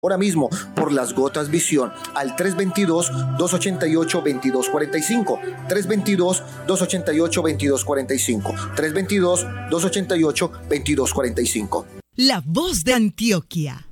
ahora mismo por las gotas visión al 322-288-2245, 322-288-2245, 322-288-2245. La voz de Antioquia.